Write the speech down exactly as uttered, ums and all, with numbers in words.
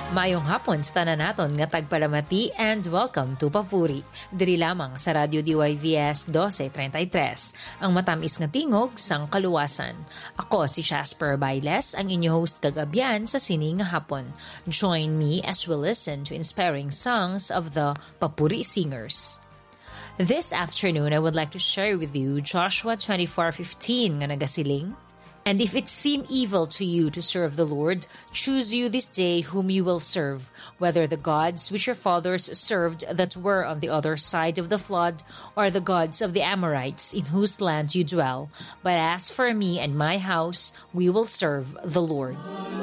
Mayong hapon sa tanan naton nga tagpalamati and welcome to Papuri. Diri lamang sa Radio D Y V S twelve thirty-three, ang matamis nga tingog sang kaluwasan. Ako si Jasper Bailes, ang inyo host kagabian sa sining nga hapon. Join me as we listen to inspiring songs of the Papuri singers. This afternoon, I would like to share with you Joshua twenty-four fifteen nga nagasiling, "And if it seem evil to you to serve the Lord, choose you this day whom you will serve, whether the gods which your fathers served that were on the other side of the flood, or the gods of the Amorites in whose land you dwell. But as for me and my house, we will serve the Lord."